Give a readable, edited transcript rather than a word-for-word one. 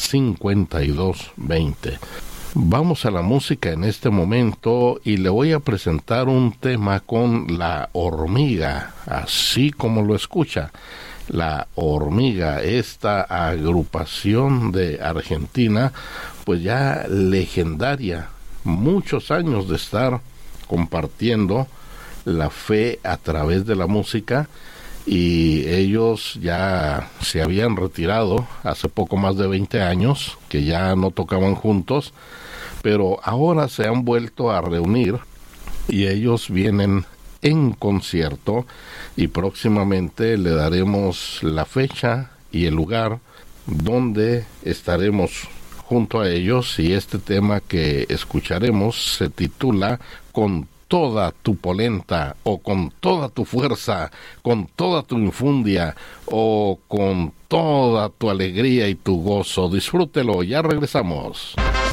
5220. Vamos a la música en este momento y le voy a presentar un tema con La Hormiga, así como lo escucha. La Hormiga, esta agrupación de Argentina, pues ya legendaria, muchos años de estar compartiendo la fe a través de la música, y ellos ya se habían retirado hace poco más de 20 años, que ya no tocaban juntos, pero ahora se han vuelto a reunir y ellos vienen en concierto y próximamente le daremos la fecha y el lugar donde estaremos junto a ellos, y este tema que escucharemos se titula Con toda tu polenta, o con toda tu fuerza, con toda tu infundia, o con toda tu alegría y tu gozo. Disfrútelo, ya regresamos.